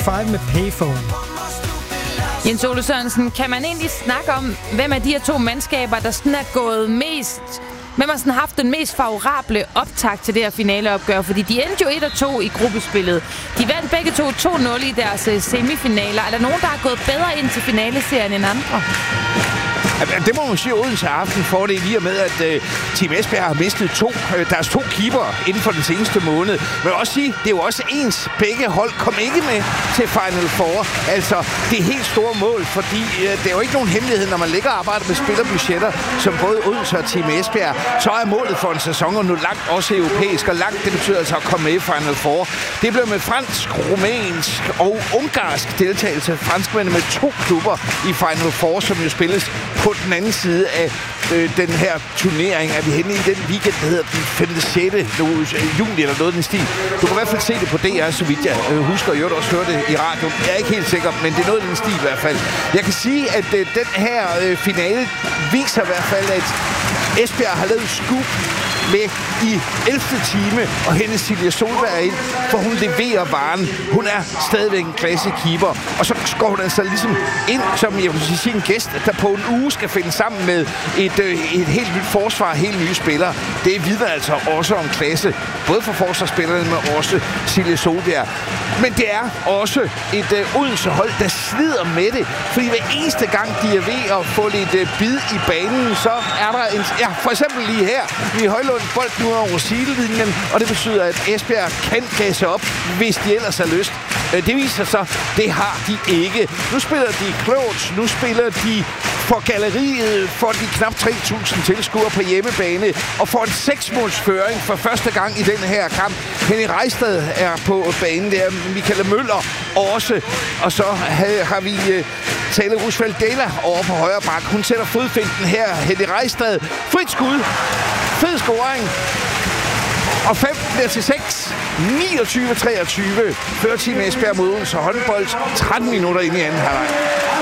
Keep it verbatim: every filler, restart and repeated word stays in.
fem med Payphone. Jens Ole Sørensen, kan man egentlig snakke om, hvem af de her to mandskaber, der sådan er gået mest... Hvem har sådan haft den mest favorable optakt til det her finaleopgør? Fordi de endte jo et og to i gruppespillet. De vandt begge to to nul i deres semifinaler. Er der nogen, der er gået bedre ind til finaleserien end andre? Det må man sige, at Odense har haft en fordel lige med, at uh, Team Esbjerg har mistet to, uh, deres to keeper inden for den seneste måned. Men også sige, det er jo også ens. Begge hold kom ikke med til Final Four. Altså, det er helt store mål, fordi uh, det er jo ikke nogen hemmelighed, når man ligger og arbejder med spillerbudgetter, som både Odense og Team Esbjerg, så er målet for en sæson og nu langt også europæisk, og langt det betyder altså at komme med i Final Four. Det blev med fransk, rumænsk og ungarsk deltagelse. Franskmændene med to klubber i Final Four, som jo spilles på den anden side af øh, den her turnering. Er vi henne i den weekend, der hedder den femte sjette juni eller noget den stil. Du kan i hvert fald se det på D R, så vidt jeg øh, husker, og jeg også høre det i radio. Jeg er ikke helt sikker, men det er noget den stil i hvert fald. Jeg kan sige, at øh, den her øh, finale viser i hvert fald, at Esbjerg har lavet scoop med i ellevte time og hende Silja Solberg ind, for hun leverer varen. Hun er stadigvæk en klassekeeper, og så går hun altså ligesom ind som, jeg vil sige, en gæst, der på en uge skal finde sammen med et, øh, et helt nyt forsvar, helt nye spillere. Det vidner altså også om klasse, både for forsvarsspillerne, men også Silja Solberg. Men det er også et øh, Odense-hold, der slider med det, fordi hver eneste gang, de er ved at få lidt øh, bid i banen, så er der en... Ja, for eksempel lige her, vi Højlund bold nu over sidelinjen, og det betyder, at Esbjerg kan gasse op, hvis de ellers har lyst. Det viser sig, det har de ikke. Nu spiller de klogt, nu spiller de for galleriet, for de knap tre tusind tilskuere på hjemmebane, og får en seksmålsføring for første gang i den her kamp. Henning Reistad er på banen, det er Michael Møller også, og så har vi uh, Tale Rusfeldt Dela over på højre bak. Hun sætter fodfinten her, Henning Reistad, frit skud, fed scoring, og fem bliver til seks. niogtyve treogtyve. Fører Team Esbjerg mod Odense håndbold. tretten minutter ind i anden halvleg.